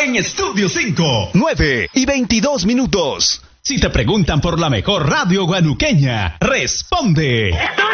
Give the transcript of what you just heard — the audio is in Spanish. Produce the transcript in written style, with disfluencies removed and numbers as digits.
en Estudio 5. 9:22. Si te preguntan por la mejor radio guanuqueña, responde.